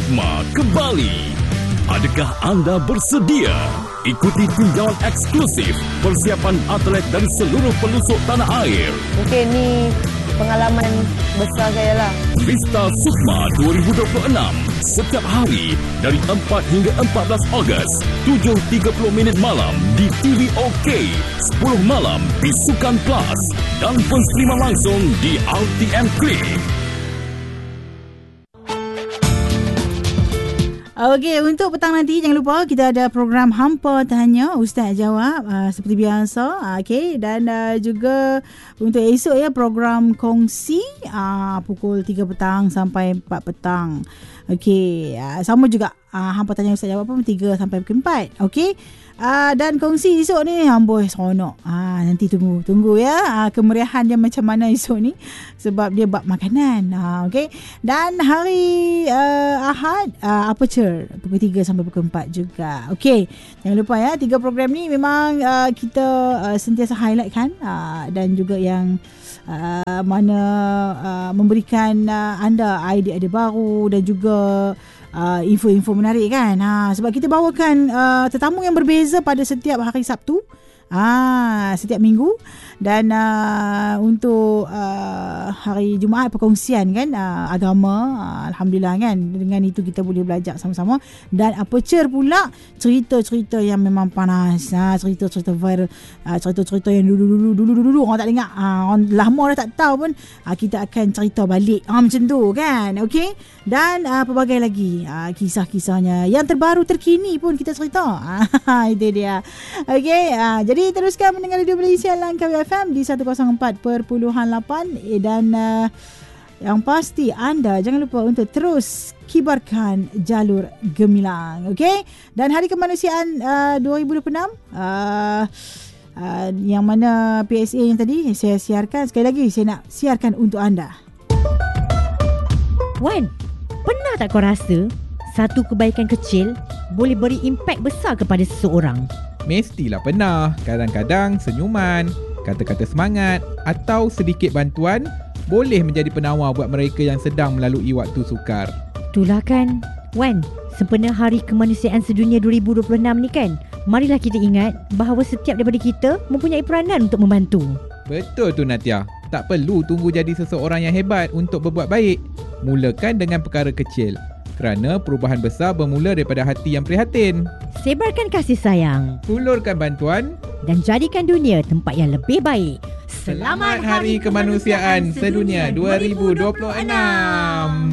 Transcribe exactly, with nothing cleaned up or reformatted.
Sukma kembali. Adakah anda bersedia ikuti tinjauan eksklusif persiapan atlet dari seluruh pelosok tanah air? Mungkin ni pengalaman besar saya lah. Pesta Sukma dua ribu dua puluh enam setiap hari dari empat hingga empat belas Ogos tujuh tiga puluh minit malam di T V OK, sepuluh malam di Sukan Plus dan penstreaman langsung di R T M Click. Okey, untuk petang nanti jangan lupa kita ada program Hampa Tanya Ustaz Jawab uh, seperti biasa. Okey, dan uh, juga untuk esok ya program kongsi uh, pukul tiga petang sampai empat petang. Okey, uh, sama juga uh, Hampa Tanya Ustaz Jawab pun tiga sampai pukul empat. Okey. Uh, dan kongsi esok ni amboi seronok. Ah, nanti tunggu tunggu ya uh, kemeriahan dia macam mana esok ni sebab dia bab makanan. Uh, okey. Dan hari uh, Ahad uh, Aperture pukul tiga sampai pukul empat juga. Okey. Jangan lupa ya, tiga program ni memang uh, kita uh, sentiasa highlight kan uh, dan juga yang uh, mana uh, memberikan uh, anda idea-idea baru dan juga Uh, info-info menarik kan. Ha, sebab kita bawakan uh, tetamu yang berbeza pada setiap hari Sabtu, ah, setiap minggu. Dan uh, untuk uh, hari Jumaat perkongsian kan uh, agama, uh, Alhamdulillah kan. Dengan itu kita boleh belajar sama-sama. Dan Aperture pula cerita-cerita yang memang panas, ha, cerita-cerita viral, uh, cerita-cerita yang dulu-dulu dulu-dulu orang tak dengar, uh, orang lama dah tak tahu pun, uh, kita akan cerita balik, uh, macam tu kan. Okey. Dan uh, pelbagai lagi uh, kisah-kisahnya yang terbaru terkini pun kita cerita. uh, Itu dia. Okey, uh, jadi teruskan mendengar Radio Malaysia Langkawi F M di seratus empat perpuluhan lapan. Dan uh, yang pasti anda jangan lupa untuk terus kibarkan jalur gemilang. Okey. Dan Hari Kemanusiaan uh, dua ribu dua puluh enam uh, uh, yang mana P S A yang tadi saya siarkan, sekali lagi saya nak siarkan untuk anda. Wan, pernah tak kau rasa satu kebaikan kecil boleh beri impak besar kepada seseorang? Mestilah pernah. Kadang-kadang senyuman, kata-kata semangat atau sedikit bantuan boleh menjadi penawar buat mereka yang sedang melalui waktu sukar. Itulah kan. Wan, sempena Hari Kemanusiaan Sedunia dua ribu dua puluh enam ni kan, marilah kita ingat bahawa setiap daripada kita mempunyai peranan untuk membantu. Betul tu Natia. Tak perlu tunggu jadi seseorang yang hebat untuk berbuat baik. Mulakan dengan perkara kecil. Kerana perubahan besar bermula daripada hati yang prihatin. Sebarkan kasih sayang, Hulurkan bantuan dan jadikan dunia tempat yang lebih baik. Selamat Hari Kemanusiaan Sedunia dua ribu dua puluh enam.